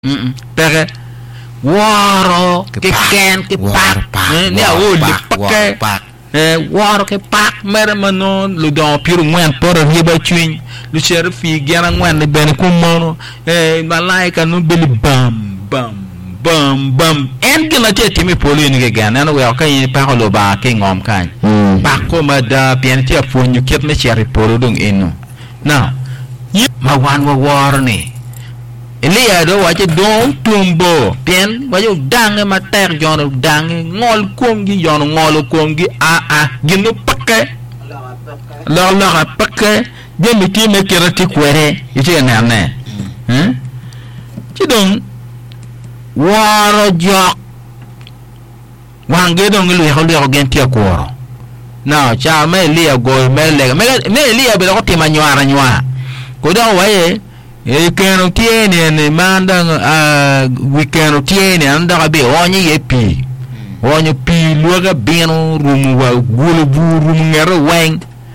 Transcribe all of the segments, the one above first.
Pere waro ke ken ke pak ne a o le pak waro ke pak mere manon lu don piru ngwan por riba twin lu cher fi gena ngwan ne ben ko mono malaika no beli bam bam bam bam en gena te timi poli ni gena no wa kan pa lo ba ke ngom kan ba ko ma da bien te fo nyu ket me cher polo dong eno now ma wan war ni Elia do wache don tumbo pien wajo dange mater jono dange ngol kongi jono ngol kongi gino pakke la pakke demi ti me kerati kwere ite na ne ci don waro jok wange don lu ho genti akoro na cha me Elia go me Elia be ko tima nyara nywa ko do waye keno tiene ne manda weekend tiene anda be onye yepi onye pi luga beno rumu wa gulu buru ngero weng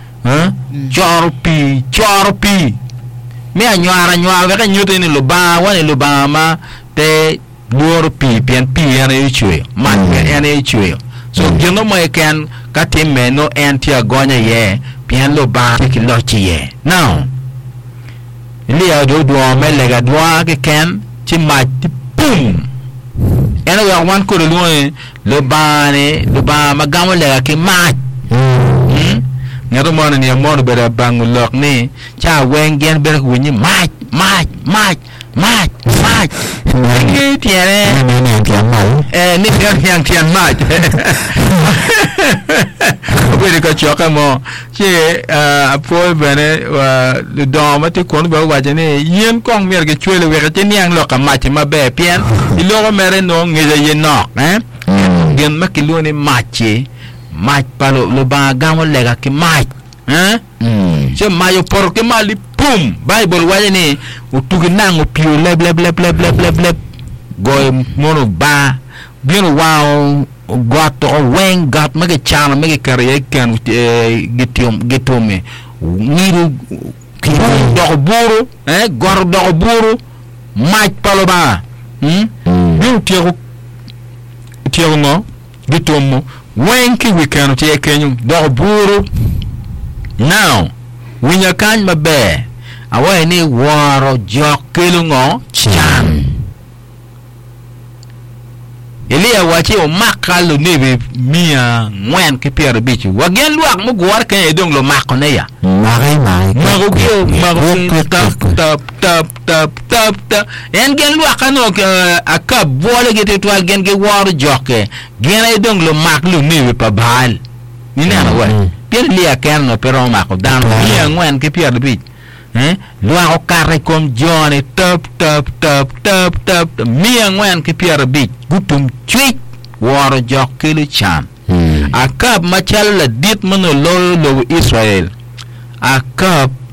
chorpi me anyara nywa ga nyote ni loba wani loba ma te luor pi pian pi yana ichwe man yana ichwe so geno mo ken katime no entia gonya ye pian loba ki lochi ye now Elia do melega doa ke ken ti mati pum ena wa wan ko lo ba magamo lega ke mat ngado mo ni mo be bang lok ni cha wengen be ko ni mat ni tiere ni tian mat Obe ko choka mo che apo bene le dom te kon ba wa jene yen kong mer ke chwele we ke niang lo ka ma ma be pien I lo mere no ngeje yen no gen ma ki lo ni machi palo lo ba gamo lega ki che mayo por ke mali pum bible wa jene o tugi nango pio leb go mono ba bino wow got weng got mege chana mege kare kan gitome niru do buru gor do buru maj paloba biu tiego no gitomo weng ki weekend tie kenyu do buru now winya kan mabe awa ni waro jokelu ngo chan Elia wachi o makalo nebe mia ngwen ke pier bichu wagen luak mo gwar kan edong lo makone ya tap en gen luak ano akab vole gete twal gen ge war joke gen edong lo maklo nebe pa bal ni na wa pier lia kan no pero mako dan mia ngwen ke pier bichu lua o kare kom jone tap mia ngwen ke pier bich gutum chwik waro jok kilo chan akab machal la dit mono lo Israel akab